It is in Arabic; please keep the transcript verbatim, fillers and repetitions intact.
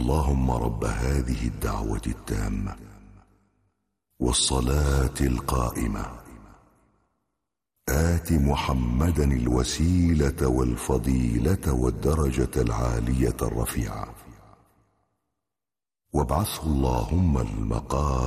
اللهم رب هذه الدعوة التامة والصلاة القائمة آت محمدا الوسيلة والفضيلة والدرجة العالية الرفيعة وابعثه اللهم المقام